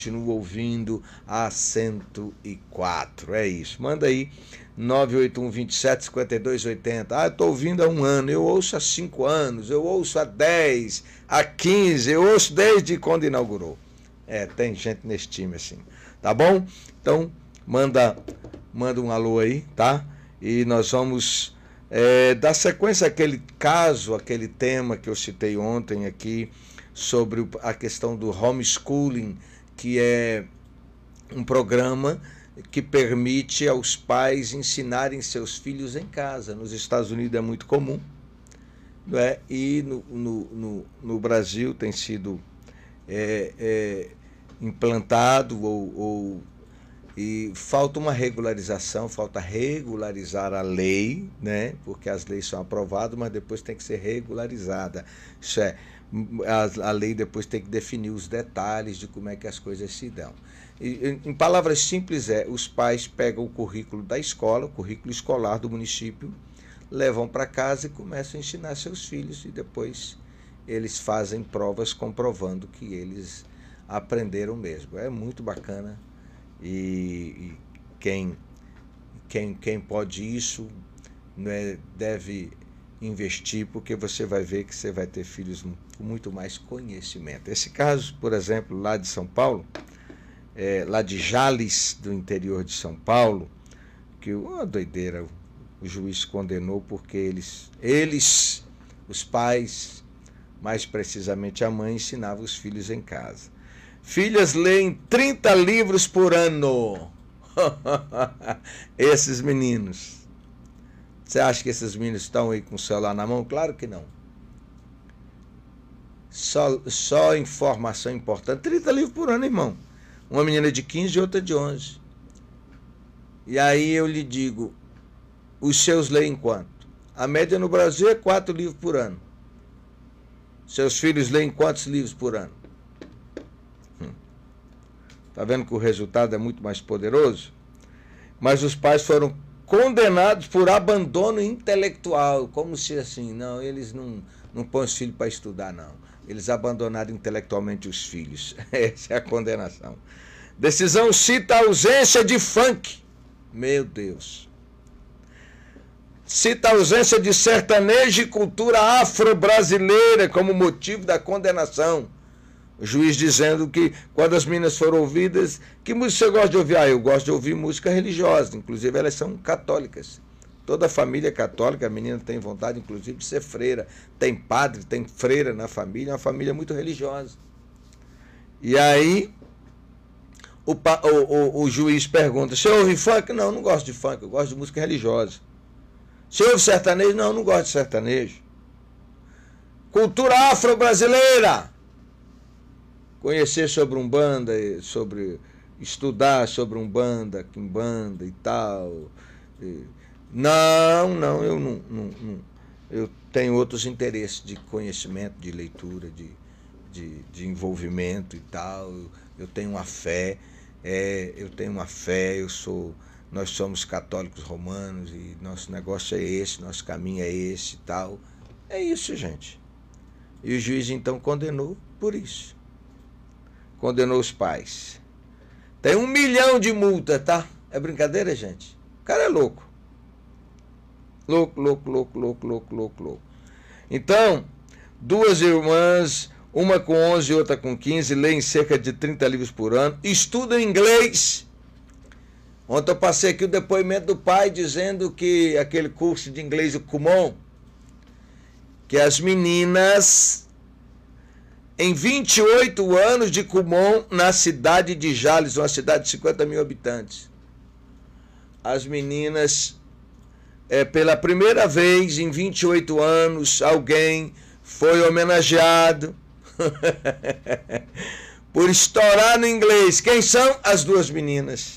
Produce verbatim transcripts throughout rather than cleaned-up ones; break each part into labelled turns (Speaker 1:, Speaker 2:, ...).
Speaker 1: Continuo ouvindo a cento e quatro. É isso. Manda aí nove oito um, vinte e sete, cinquenta e dois, oitenta. Ah, eu estou ouvindo há um ano, eu ouço há cinco anos, eu ouço há dez, há quinze, eu ouço desde quando inaugurou. É, tem gente nesse time assim. Tá bom? Então, manda, manda um alô aí, tá? E nós vamos é, dar sequência àquele caso, aquele tema que eu citei ontem aqui, sobre a questão do homeschooling, que é um programa que permite aos pais ensinarem seus filhos em casa. Nos Estados Unidos é muito comum, não é? E no, no, no, no Brasil tem sido é, é, implantado ou, ou e falta uma regularização, falta regularizar a lei, né? Porque as leis são aprovadas, mas depois tem que ser regularizada. Isso é, a, a lei depois tem que definir os detalhes de como é que as coisas se dão. E, em palavras simples é, os pais pegam o currículo da escola, o currículo escolar do município, levam para casa e começam a ensinar seus filhos e depois eles fazem provas comprovando que eles aprenderam mesmo. É muito bacana. E, e quem, quem, quem pode isso, né, deve investir, porque você vai ver que você vai ter filhos com muito mais conhecimento. Esse caso, por exemplo, lá de São Paulo, é, lá de Jales, do interior de São Paulo, que uma doideira, o juiz condenou porque eles, eles, os pais, mais precisamente a mãe, ensinavam os filhos em casa. Filhas leem trinta livros por ano. Esses meninos. Você acha que esses meninos estão aí com o celular na mão? Claro que não. Só, só informação importante. trinta livros por ano, irmão. Uma menina de quinze e outra de onze. E aí eu lhe digo, os seus leem quanto? A média no Brasil é quatro livros por ano. Seus filhos leem quantos livros por ano? Está vendo que o resultado é muito mais poderoso? Mas os pais foram condenados por abandono intelectual, como se assim, não, eles não, não põem os filhos para estudar, não. Eles abandonaram intelectualmente os filhos. Essa é a condenação. Decisão cita a ausência de funk. Meu Deus. Cita a ausência de sertanejo e cultura afro-brasileira como motivo da condenação. O juiz dizendo que, quando as meninas foram ouvidas, que música você gosta de ouvir? Ah, eu gosto de ouvir música religiosa, inclusive elas são católicas. Toda a família é católica, a menina tem vontade, inclusive, de ser freira. Tem padre, tem freira na família, é uma família muito religiosa. E aí, o, o, o, o juiz pergunta, você ouve funk? Não, eu não gosto de funk, eu gosto de música religiosa. Você ouve sertanejo? Não, eu não gosto de sertanejo. Cultura afro-brasileira! Conhecer sobre Umbanda, sobre estudar sobre Umbanda, Quimbanda e tal. Não, não, eu não, não, não. Eu tenho outros interesses de conhecimento, de leitura, de, de, de envolvimento e tal. Eu, eu tenho uma fé, é, eu tenho uma fé, eu sou, nós somos católicos romanos e nosso negócio é esse, nosso caminho é esse e tal. É isso, gente. E o juiz então condenou por isso. Condenou os pais. Tem um milhão de multa, tá? É brincadeira, gente? O cara é louco. Louco, louco, louco, louco, louco, louco, louco. Então, duas irmãs, uma com onze e outra com quinze, leem cerca de trinta livros por ano, estudam inglês. Ontem eu passei aqui o depoimento do pai dizendo que aquele curso de inglês, o Kumon, que as meninas... Em vinte e oito anos de Kumon, na cidade de Jales, uma cidade de cinquenta mil habitantes, as meninas, é, pela primeira vez em vinte e oito anos, alguém foi homenageado por estourar no inglês. Quem são? As duas meninas.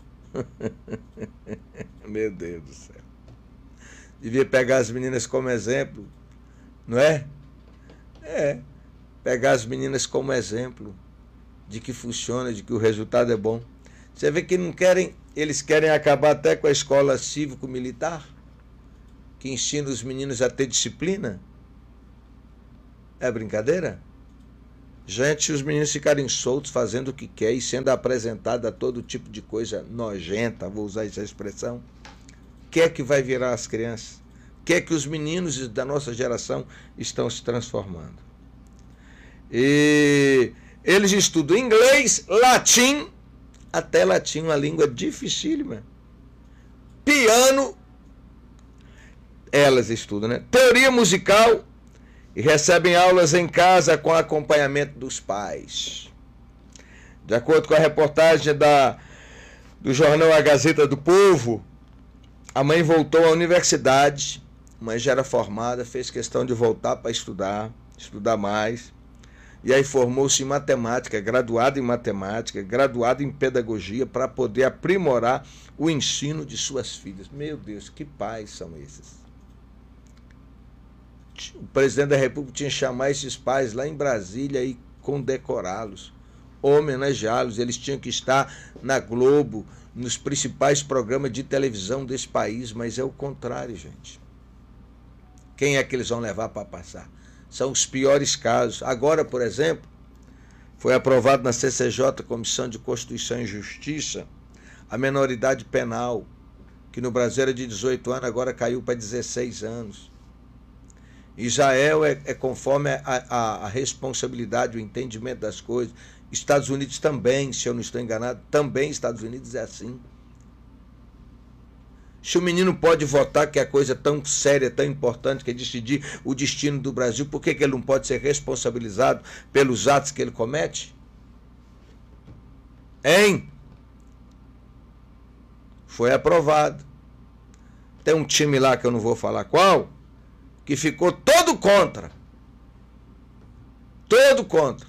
Speaker 1: Meu Deus do céu. Devia pegar as meninas como exemplo, não é? É. Pegar as meninas como exemplo de que funciona, de que o resultado é bom. Você vê que não querem, eles querem acabar até com a escola cívico-militar, que ensina os meninos a ter disciplina. É brincadeira? Gente, se os meninos ficarem soltos, fazendo o que quer e sendo apresentado a todo tipo de coisa nojenta, vou usar essa expressão, o que é que vai virar as crianças? O que é que os meninos da nossa geração estão se transformando? E eles estudam inglês, latim, até latim, uma língua dificílima. Piano, elas estudam, né? Teoria musical, e recebem aulas em casa com acompanhamento dos pais. De acordo com a reportagem da, do jornal A Gazeta do Povo, a mãe voltou à universidade, a mãe já era formada, fez questão de voltar para estudar, estudar mais, e aí formou-se em matemática, graduada em matemática, graduada em pedagogia, para poder aprimorar o ensino de suas filhas. Meu Deus, que pais são esses? O presidente da República tinha que chamar esses pais lá em Brasília e condecorá-los, homenageá-los. Eles tinham que estar na Globo, nos principais programas de televisão desse país, mas é o contrário, gente. Quem é que eles vão levar para passar? São os piores casos. Agora, por exemplo, foi aprovado na C C J, Comissão de Constituição e Justiça, a menoridade penal, que no Brasil era de dezoito anos, agora caiu para dezesseis anos. Israel é, é conforme a, a, a responsabilidade, o entendimento das coisas. Estados Unidos também, se eu não estou enganado, também Estados Unidos é assim. Se o menino pode votar, que é coisa tão séria, tão importante, que é decidir o destino do Brasil, por que, que ele não pode ser responsabilizado pelos atos que ele comete? Hein? Foi aprovado. Tem um time lá que eu não vou falar qual, que ficou todo contra. Todo contra.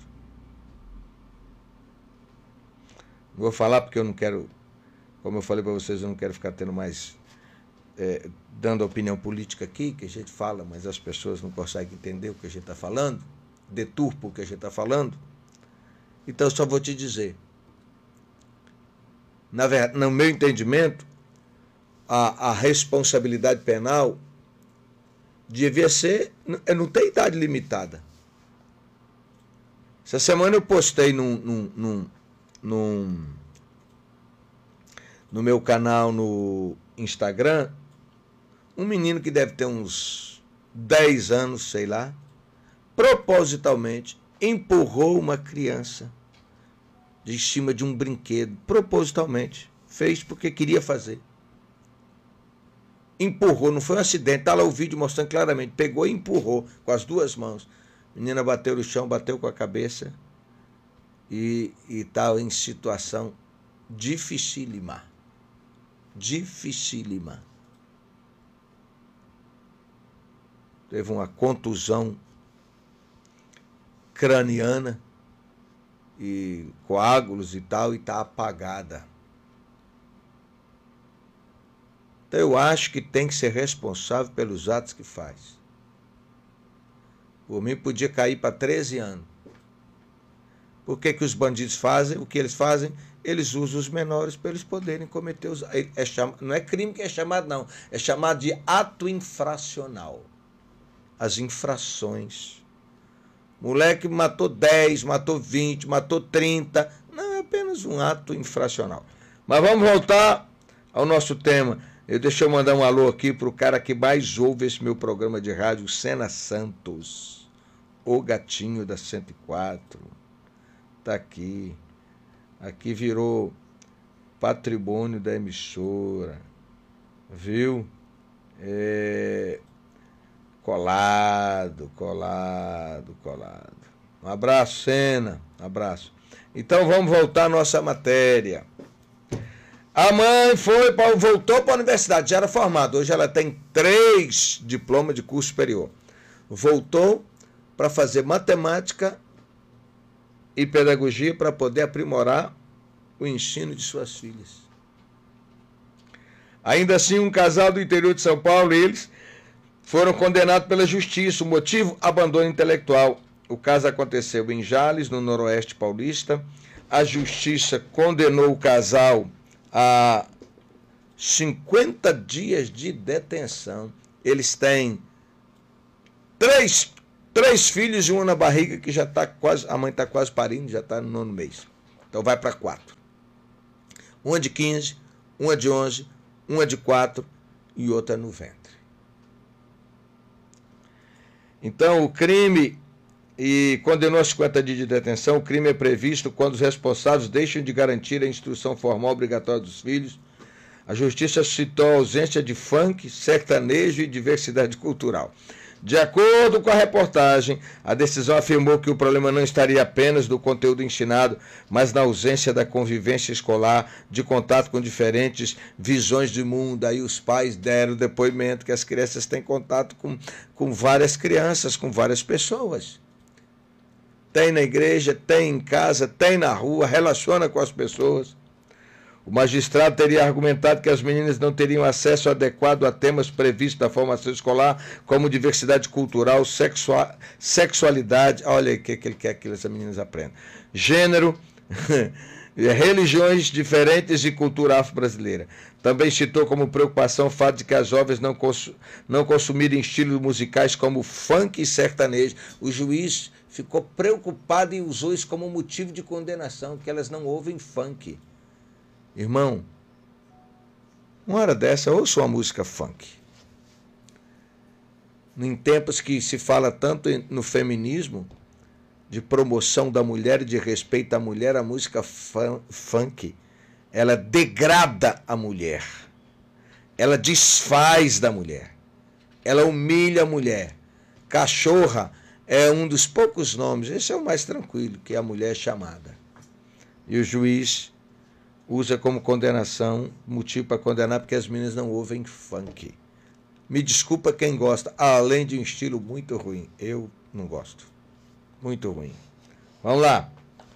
Speaker 1: Vou falar porque eu não quero, como eu falei para vocês, eu não quero ficar tendo mais, é, dando opinião política aqui, que a gente fala, mas as pessoas não conseguem entender o que a gente está falando, deturpa o que a gente está falando. Então eu só vou te dizer, na verdade, no meu entendimento, a, a responsabilidade penal devia ser, não tem idade limitada. Essa semana eu postei num, num, num, num, no meu canal no Instagram, um menino que deve ter uns dez anos, sei lá, propositalmente empurrou uma criança de cima de um brinquedo, propositalmente, fez porque queria fazer. Empurrou, não foi um acidente, está lá o vídeo mostrando claramente, pegou e empurrou com as duas mãos. A menina bateu no chão, bateu com a cabeça e está em situação dificílima. Dificílima. Teve uma contusão craniana e coágulos e tal, e está apagada. Então eu acho que tem que ser responsável pelos atos que faz. Por mim podia cair para treze anos. Por que que os bandidos fazem? O que eles fazem? Eles usam os menores para eles poderem cometer os... É cham... Não é crime que é chamado, não. É chamado de ato infracional. As infrações. Moleque matou dez, matou vinte, matou trinta. Não, é apenas um ato infracional. Mas vamos voltar ao nosso tema. Eu, deixa eu mandar um alô aqui para o cara que mais ouve esse meu programa de rádio, Sena Santos, o gatinho da cento e quatro. Está aqui. Aqui virou patrimônio da emissora. Viu? É... Colado, colado, colado. Um abraço, Sena. Um abraço. Então vamos voltar à nossa matéria. A mãe foi pra, voltou para a universidade, já era formada. Hoje ela tem três diplomas de curso superior. Voltou para fazer matemática e pedagogia para poder aprimorar o ensino de suas filhas. Ainda assim, um casal do interior de São Paulo, eles foram condenados pela justiça. O motivo? Abandono intelectual. O caso aconteceu em Jales, no noroeste paulista. A justiça condenou o casal a cinquenta dias de detenção. Eles têm três três filhos e uma na barriga que já está quase, a mãe está quase parindo, já está no nono mês. Então vai para quatro. Uma de quinze, uma de onze, uma de quatro e outra no ventre. Então o crime, e condenou a cinquenta dias de detenção, o crime é previsto quando os responsáveis deixam de garantir a instrução formal obrigatória dos filhos. A justiça citou a ausência de funk, sertanejo e diversidade cultural. De acordo com a reportagem, a decisão afirmou que o problema não estaria apenas no conteúdo ensinado, mas na ausência da convivência escolar, de contato com diferentes visões de mundo. Aí os pais deram depoimento que as crianças têm contato com, com várias crianças, com várias pessoas. Tem na igreja, tem em casa, tem na rua, relaciona com as pessoas. O magistrado teria argumentado que as meninas não teriam acesso adequado a temas previstos na formação escolar, como diversidade cultural, sexua sexualidade, olha aí o que, que ele quer que essas meninas aprendam, gênero, religiões diferentes e cultura afro-brasileira. Também citou como preocupação o fato de que as jovens não, cons não consumirem estilos musicais como funk e sertanejo. O juiz ficou preocupado e usou isso como motivo de condenação, que elas não ouvem funk. Irmão, uma hora dessa, ouça uma música funk. Em tempos que se fala tanto no feminismo, de promoção da mulher e de respeito à mulher, a música funk, ela degrada a mulher. Ela desfaz da mulher. Ela humilha a mulher. Cachorra é um dos poucos nomes, esse é o mais tranquilo, que a mulher é chamada. E o juiz usa como condenação, motivo para condenar, porque as meninas não ouvem funk. Me desculpa quem gosta, além de um estilo muito ruim. Eu não gosto. Muito ruim. Vamos lá.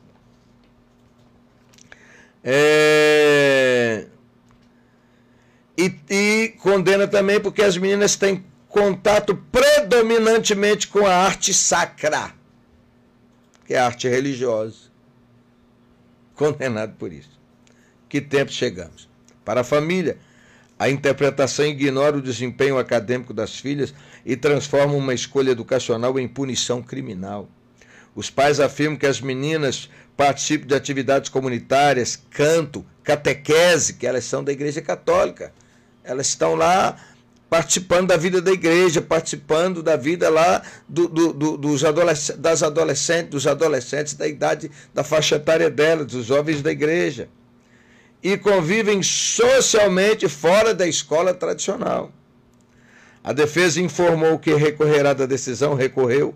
Speaker 1: É... E, e condena também porque as meninas têm contato predominantemente com a arte sacra, que é a arte religiosa. Condenado por isso. Que tempo chegamos? Para a família, a interpretação ignora o desempenho acadêmico das filhas e transforma uma escolha educacional em punição criminal. Os pais afirmam que as meninas participam de atividades comunitárias, canto, catequese, que elas são da Igreja Católica. Elas estão lá participando da vida da igreja, participando da vida lá do, do, do, dos adolesc das adolescentes, dos adolescentes da idade, da faixa etária delas, dos jovens da igreja. E convivem socialmente fora da escola tradicional. A defesa informou que recorrerá da decisão, recorreu,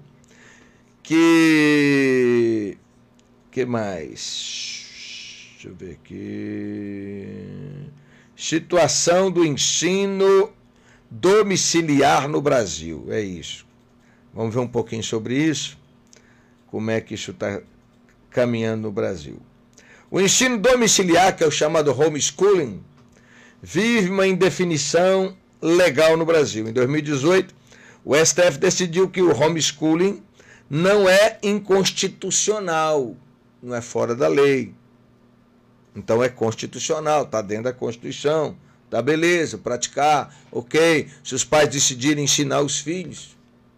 Speaker 1: que... que mais? Deixa eu ver aqui... Situação do ensino domiciliar no Brasil, é isso. Vamos ver um pouquinho sobre isso, como é que isso está caminhando no Brasil. O ensino domiciliar, que é o chamado homeschooling, vive uma indefinição legal no Brasil. Em dois mil e dezoito, o S T F decidiu que o homeschooling não é inconstitucional, não é fora da lei. Então é constitucional, está dentro da Constituição, tá beleza, praticar, ok, se os pais decidirem ensinar os filhos.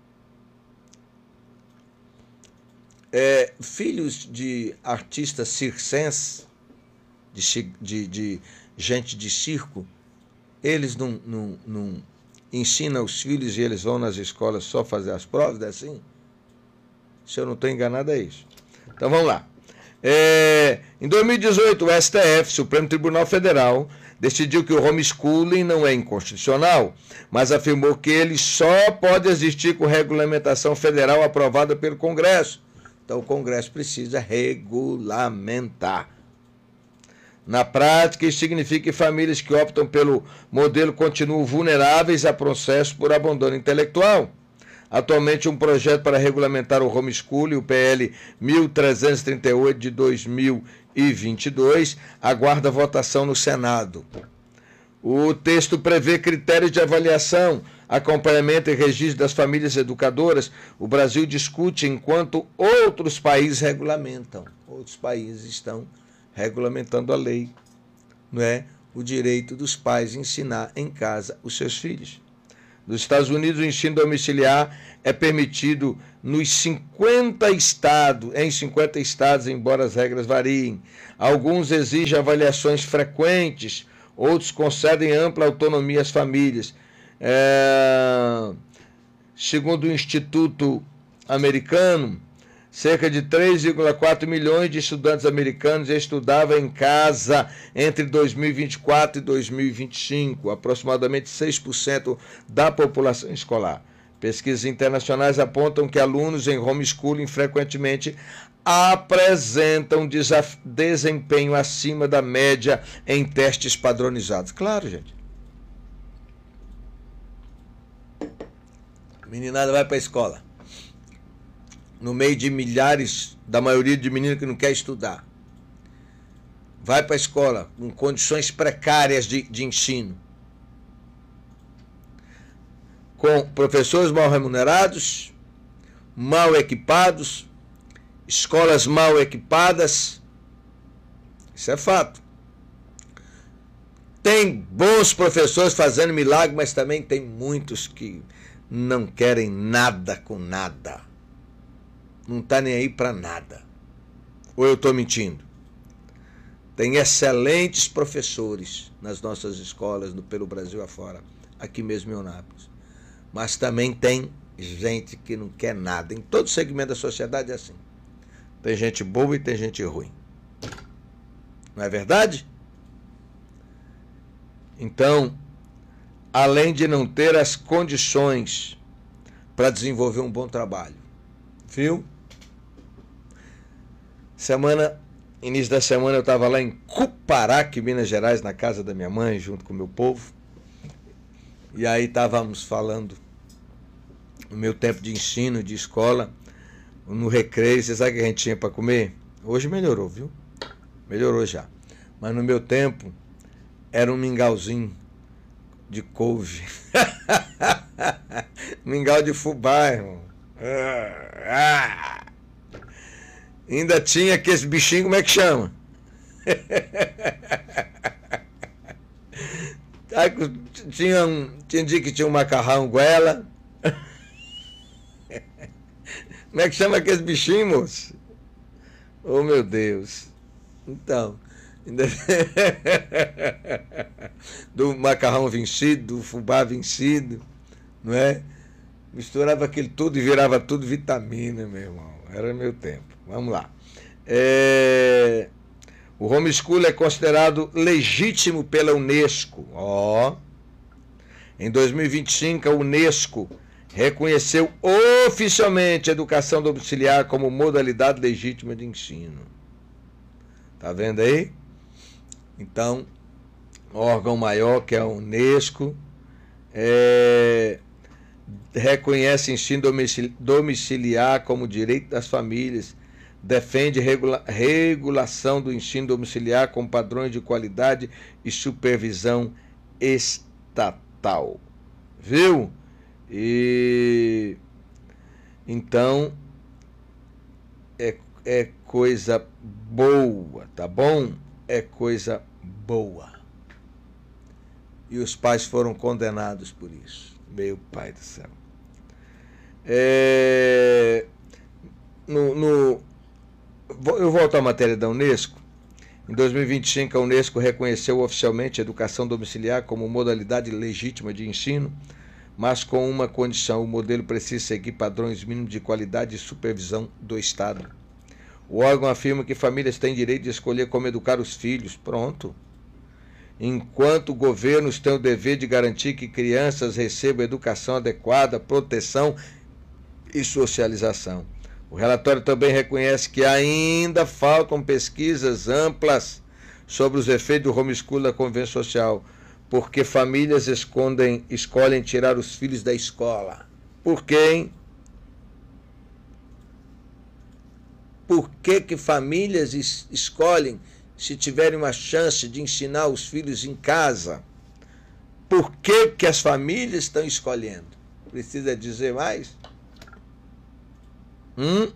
Speaker 1: É, filhos de artistas circenses, de, de, de gente de circo, eles não, não, não ensinam os filhos e eles vão nas escolas só fazer as provas, é assim? Se eu não estou enganado, é isso. Então vamos lá. É, em dois mil e dezoito, o S T F, Supremo Tribunal Federal, decidiu que o homeschooling não é inconstitucional, mas afirmou que ele só pode existir com regulamentação federal aprovada pelo Congresso. Então o Congresso precisa regulamentar. Na prática, isso significa que famílias que optam pelo modelo continuam vulneráveis a processo por abandono intelectual. Atualmente, um projeto para regulamentar o homeschooling, o P L mil trezentos e trinta e oito de dois mil e vinte e dois, aguarda votação no Senado. O texto prevê critérios de avaliação, acompanhamento e registro das famílias educadoras. O Brasil discute enquanto outros países regulamentam. Outros países estão regulamentando a lei, não é? O direito dos pais ensinar em casa os seus filhos. Nos Estados Unidos, o ensino domiciliar é permitido nos cinquenta estados, em cinquenta estados, embora as regras variem. Alguns exigem avaliações frequentes, outros concedem ampla autonomia às famílias. É... Segundo o Instituto Americano, cerca de três vírgula quatro milhões de estudantes americanos estudavam em casa entre dois mil e vinte e quatro e dois mil e vinte e cinco, aproximadamente seis por cento da população escolar. Pesquisas internacionais apontam que alunos em homeschooling frequentemente apresentam desempenho acima da média em testes padronizados. Claro, gente. A meninada vai para a escola, no meio de milhares, da maioria de meninos que não quer estudar. Vai para a escola com condições precárias de, de ensino, com professores mal remunerados, mal equipados, escolas mal equipadas. Isso é fato. Tem bons professores fazendo milagre, mas também tem muitos que não querem nada com nada. Não está nem aí para nada. Ou eu estou mentindo? Tem excelentes professores nas nossas escolas, no, pelo Brasil afora, aqui mesmo em Eunápolis. Mas também tem gente que não quer nada. Em todo segmento da sociedade é assim. Tem gente boa e tem gente ruim. Não é verdade? Então, além de não ter as condições para desenvolver um bom trabalho, viu? Semana, início da semana eu estava lá em Cuparaque, Minas Gerais, na casa da minha mãe, junto com o meu povo. E aí estávamos falando no meu tempo de ensino, de escola, no recreio. Você sabe o que a gente tinha para comer? Hoje melhorou, viu? Melhorou já. Mas no meu tempo era um mingauzinho de couve. Mingau de fubá, irmão. Ah, ah. Ainda tinha aqueles bichinhos, como é que chama? tinha, um, tinha dia que tinha um macarrão goela. Como é que chama aqueles bichinhos, moço? Oh, meu Deus. Então, ainda... do macarrão vencido, do fubá vencido, não é? Misturava aquilo tudo e virava tudo vitamina, meu irmão. Era meu tempo. Vamos lá. É... O homeschooling é considerado legítimo pela Unesco. Ó. Em dois mil e vinte e cinco, a Unesco reconheceu oficialmente a educação domiciliar como modalidade legítima de ensino. Tá vendo aí? Então, órgão maior que é a Unesco é... reconhece ensino domiciliar como direito das famílias, defende regula regulação do ensino domiciliar com padrões de qualidade e supervisão estatal. Viu? E então é, é coisa boa, tá bom? É coisa boa. E os pais foram condenados por isso. Meu pai do céu. É, no, no, eu volto à matéria da Unesco. Em dois mil e vinte e cinco, a Unesco reconheceu oficialmente a educação domiciliar como modalidade legítima de ensino, mas com uma condição: o modelo precisa seguir padrões mínimos de qualidade e supervisão do Estado. O órgão afirma que famílias têm direito de escolher como educar os filhos. Pronto. Enquanto governos têm o dever de garantir que crianças recebam educação adequada, proteção e socialização. O relatório também reconhece que ainda faltam pesquisas amplas sobre os efeitos do homeschooling na convivência social, porque famílias escondem, escolhem tirar os filhos da escola. Por quê, hein? Por que que famílias es- escolhem, se tiverem uma chance de ensinar os filhos em casa? Por que que as famílias estão escolhendo? Precisa dizer mais? Hum?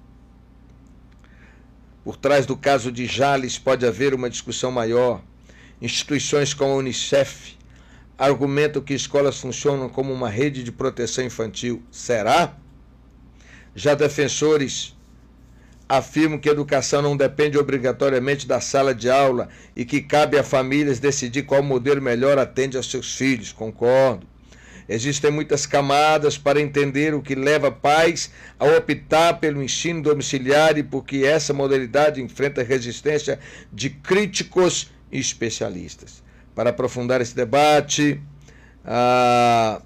Speaker 1: Por trás do caso de Jales pode haver uma discussão maior. Instituições como a Unicef argumentam que escolas funcionam como uma rede de proteção infantil. Será? Já defensores afirmam que a educação não depende obrigatoriamente da sala de aula e que cabe a famílias decidir qual modelo melhor atende aos seus filhos. Concordo. Existem muitas camadas para entender o que leva pais a optar pelo ensino domiciliar e porque essa modalidade enfrenta resistência de críticos e especialistas. Para aprofundar esse debate, a,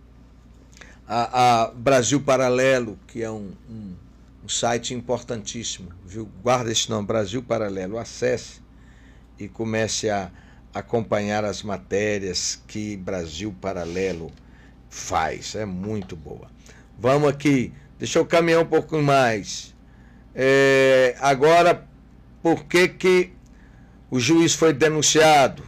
Speaker 1: a, a Brasil Paralelo, que é um, um, um site importantíssimo, viu? Guarda esse nome, Brasil Paralelo, acesse e comece a acompanhar as matérias que Brasil Paralelo faz, é muito boa. Vamos aqui, deixa eu caminhar um pouco mais. É, agora, por que que o juiz foi denunciado?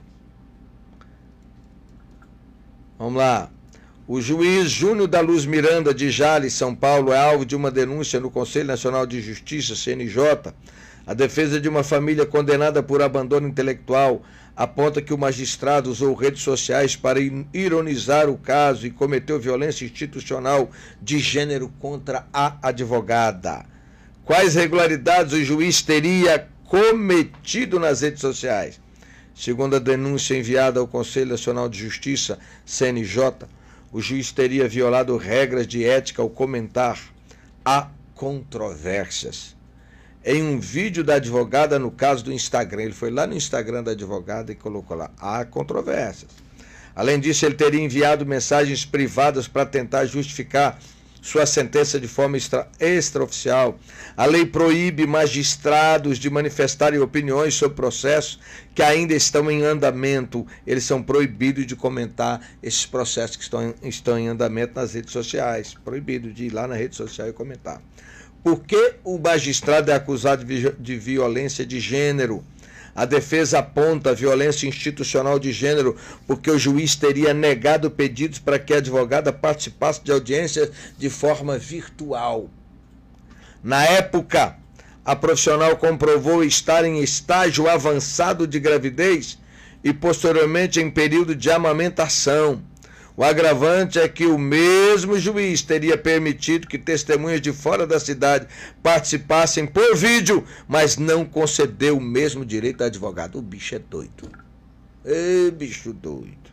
Speaker 1: Vamos lá. O juiz Júnior da Luz Miranda de Jales, São Paulo, é alvo de uma denúncia no Conselho Nacional de Justiça, C N J. A defesa de uma família condenada por abandono intelectual aponta que o magistrado usou redes sociais para ironizar o caso e cometeu violência institucional de gênero contra a advogada. Quais irregularidades o juiz teria cometido nas redes sociais? Segundo a denúncia enviada ao Conselho Nacional de Justiça, C N J, o juiz teria violado regras de ética ao comentar há controvérsias. Em um vídeo da advogada no caso do Instagram, ele foi lá no Instagram da advogada e colocou lá, há controvérsias. Além disso, ele teria enviado mensagens privadas para tentar justificar sua sentença de forma extra, extraoficial. A lei proíbe magistrados de manifestarem opiniões sobre processos que ainda estão em andamento. Eles são proibidos de comentar esses processos que estão, estão em andamento nas redes sociais. Proibido de ir lá na rede social e comentar. Por que o magistrado é acusado de, de violência de gênero? A defesa aponta a violência institucional de gênero porque o juiz teria negado pedidos para que a advogada participasse de audiências de forma virtual. Na época, a profissional comprovou estar em estágio avançado de gravidez e posteriormente em período de amamentação. O agravante é que o mesmo juiz teria permitido que testemunhas de fora da cidade participassem por vídeo, mas não concedeu o mesmo direito ao advogado. O bicho é doido. Ê, bicho doido.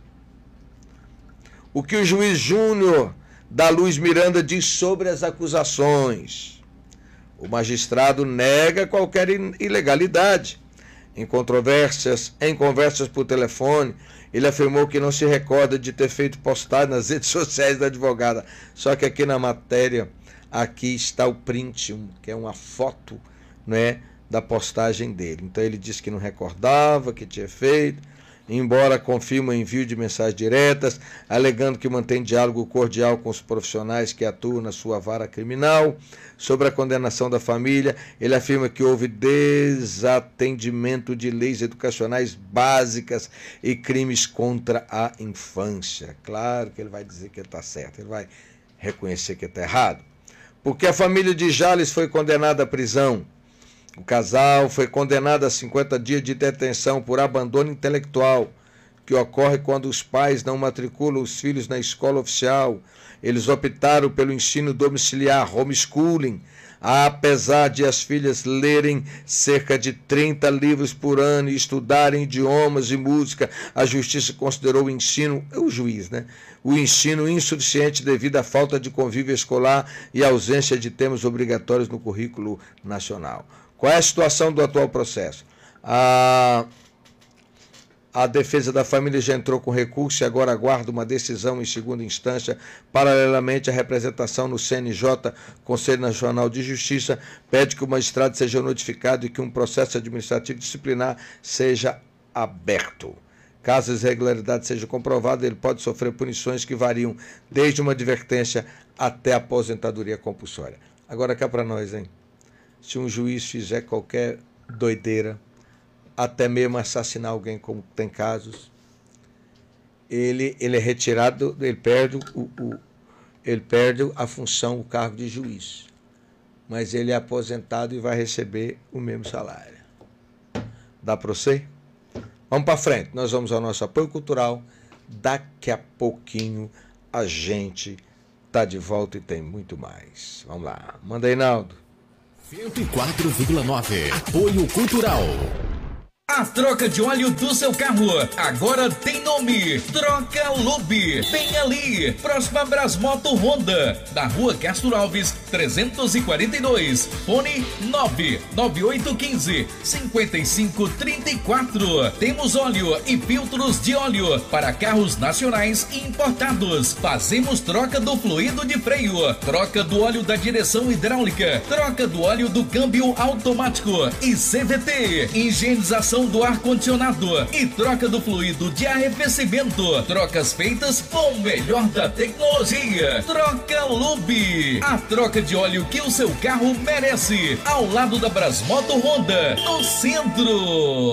Speaker 1: O que o juiz Júnior da Luz Miranda diz sobre as acusações? O magistrado nega qualquer ilegalidade. Em controvérsias, em conversas por telefone, ele afirmou que não se recorda de ter feito postagem nas redes sociais da advogada. Só que aqui na matéria, aqui está o print, que é uma foto, né, da postagem dele. Então ele disse que não recordava, que tinha feito, embora confirme o envio de mensagens diretas, alegando que mantém diálogo cordial com os profissionais que atuam na sua vara criminal. Sobre a condenação da família, ele afirma que houve desatendimento de leis educacionais básicas e crimes contra a infância. Claro que ele vai dizer que está certo, ele vai reconhecer que está errado. Porque a família de Jales foi condenada à prisão. O casal foi condenado a cinquenta dias de detenção por abandono intelectual, que ocorre quando os pais não matriculam os filhos na escola oficial. Eles optaram pelo ensino domiciliar, homeschooling, apesar de as filhas lerem cerca de trinta livros por ano e estudarem idiomas e música. A justiça considerou o ensino, o juiz, né? O ensino insuficiente devido à falta de convívio escolar e à ausência de temas obrigatórios no currículo nacional. Qual é a situação do atual processo? A, a defesa da família já entrou com recurso e agora aguarda uma decisão em segunda instância. Paralelamente, a representação no C N J, Conselho Nacional de Justiça, pede que o magistrado seja notificado e que um processo administrativo disciplinar seja aberto. Caso as irregularidades sejam comprovadas, ele pode sofrer punições que variam desde uma advertência até a aposentadoria compulsória. Agora cá para nós, hein? Se um juiz fizer qualquer doideira, até mesmo assassinar alguém, como tem casos, ele, ele é retirado, ele perde, o, o, ele perde a função, o cargo de juiz. Mas ele é aposentado e vai receber o mesmo salário. Dá para você? Vamos para frente. Nós vamos ao nosso apoio cultural. Daqui a pouquinho a gente tá de volta e tem muito mais. Vamos lá. Manda aí, Naldo.
Speaker 2: cento e quatro vírgula nove. Apoio Cultural.
Speaker 3: A troca de óleo do seu carro agora tem nome: Troca Lube. Bem ali, próxima a Brasmoto Honda, na rua Castro Alves, trezentos e quarenta e dois. Fone nove nove oito um cinco, cinco cinco três quatro. Temos óleo e filtros de óleo para carros nacionais e importados. Fazemos troca do fluido de freio, troca do óleo da direção hidráulica, troca do óleo do câmbio automático e C V T, higienização do ar-condicionado e troca do fluido de arrefecimento. Trocas feitas com o melhor da tecnologia. Troca Lube. A troca de óleo que o seu carro merece. Ao lado da Brasmoto Honda, no centro.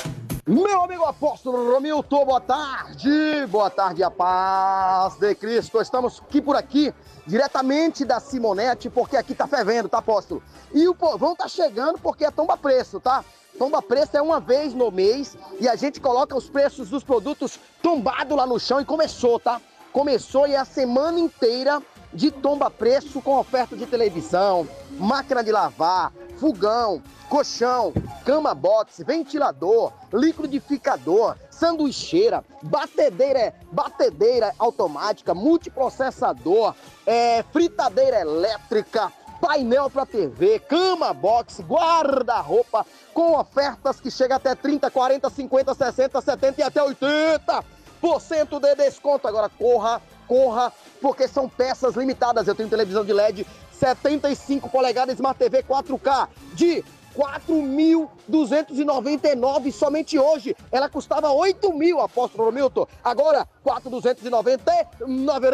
Speaker 4: Meu amigo apóstolo Romilton, boa tarde. Boa tarde, a paz de Cristo. Estamos aqui por aqui, diretamente da Simonete, porque aqui tá fervendo, tá, apóstolo? E o povão tá chegando porque é tomba preço, tá? Tomba preço é uma vez no mês e a gente coloca os preços dos produtos tombados lá no chão e começou, tá? Começou e é a semana inteira de tomba preço com oferta de televisão, máquina de lavar, fogão, colchão, cama box, ventilador, liquidificador, sanduicheira, batedeira, batedeira automática, multiprocessador, é, fritadeira elétrica, painel para T V, cama box, guarda-roupa, com ofertas que chegam até trinta, quarenta, cinquenta, sessenta, setenta e até oitenta por cento de desconto. Agora corra, corra, porque são peças limitadas. Eu tenho televisão de L E D setenta e cinco polegadas, Smart T V quatro K de quatro mil duzentos e noventa e nove somente hoje. Ela custava oito mil, apóstolo Romilton. Agora, quatro mil duzentos e noventa e nove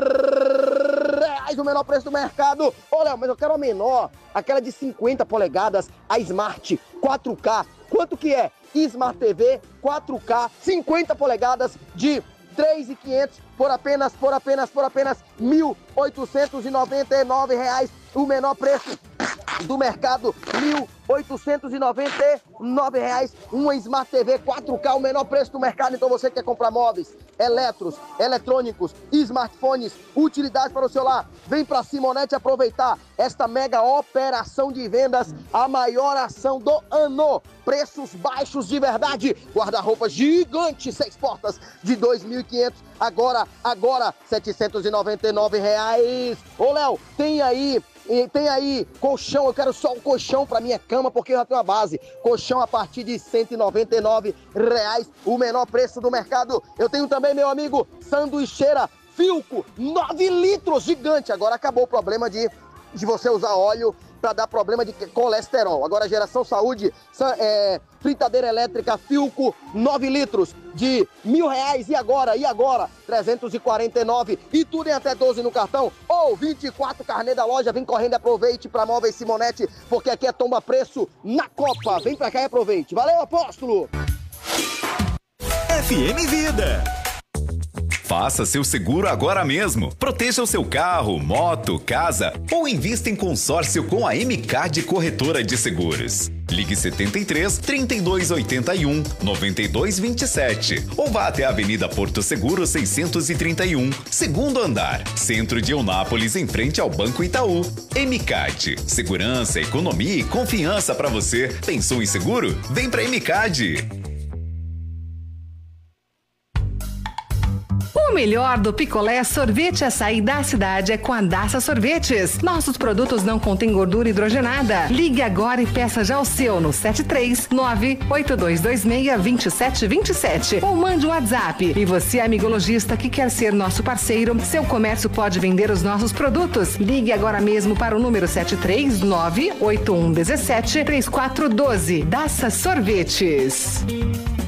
Speaker 4: reais, o menor preço do mercado. Olha, mas eu quero a menor, aquela de cinquenta polegadas, a Smart quatro K. Quanto que é? Smart T V quatro K, cinquenta polegadas de três mil e quinhentos por apenas, por apenas, por apenas mil oitocentos e noventa e nove reais, o menor preço do mercado, mil oitocentos e noventa e nove reais, uma Smart T V quatro K, o menor preço do mercado. Então você quer comprar móveis, eletros, eletrônicos, smartphones, utilidades para o celular, vem para Simonete aproveitar esta mega operação de vendas, a maior ação do ano. Preços baixos de verdade, guarda-roupa gigante, seis portas de dois mil e quinhentos, agora, agora, setecentos e noventa e nove reais. Ô Léo, tem aí E tem aí colchão, eu quero só um colchão para minha cama, porque eu já tenho uma base. Colchão a partir de cento e noventa e nove reais, o menor preço do mercado. Eu tenho também, meu amigo, sanduicheira Filco, nove litros, gigante. Agora acabou o problema de, de você usar óleo para dar problema de colesterol. Agora, Geração Saúde, é, fritadeira elétrica Filco, nove litros, de mil reais. E agora? E agora? trezentos e quarenta e nove. E tudo em até doze no cartão. Ou vinte e quatro carnê da loja. Vem correndo e aproveite para Móveis Simonete, porque aqui é tomba preço na Copa. Vem pra cá e aproveite. Valeu, apóstolo!
Speaker 5: F M Vida. Faça seu seguro agora mesmo. Proteja o seu carro, moto, casa ou invista em consórcio com a M C A D Corretora de Seguros. Ligue setenta e três, trinta e dois, oitenta e um, noventa e dois, vinte e sete ou vá até a Avenida Porto Seguro seiscentos e trinta e um, segundo andar, centro de Eunápolis, em frente ao Banco Itaú. M C A D, segurança, economia e confiança para você. Pensou em seguro? Vem pra M C A D.
Speaker 6: O melhor do picolé, sorvete e açaí da cidade é com a Daça Sorvetes. Nossos produtos não contêm gordura hidrogenada. Ligue agora e peça já o seu no sete três nove, oito dois dois seis, dois sete dois sete ou mande um WhatsApp. E você, amigo lojista que quer ser nosso parceiro, seu comércio pode vender os nossos produtos. Ligue agora mesmo para o número sete três nove, oito um um sete, três quatro um dois. Daça Sorvetes.